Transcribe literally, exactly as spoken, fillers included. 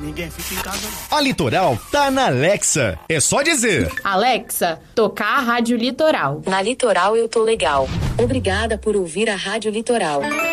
Ninguém fica em casa, não. A Litoral tá na Alexa. É só dizer: Alexa, tocar a Rádio Litoral. Na Litoral eu tô legal. Obrigada por ouvir a Rádio Litoral.